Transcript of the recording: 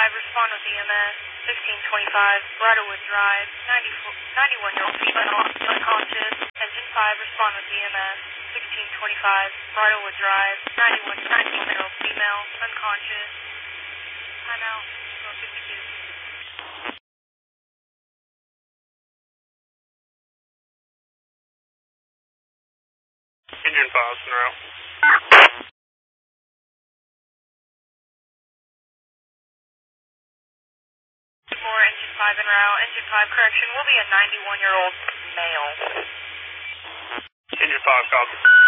respond with EMS. 1625, Bridlewood Drive, 91-year-old female, unconscious. Engine 5, respond with EMS. 1625, Bridlewood Drive, 91-year-old female, unconscious. I'm out, 1252. Engine 5's en route. More engine 5 en route. Engine 5, correction, will be a 91-year-old male. Engine 5, copy.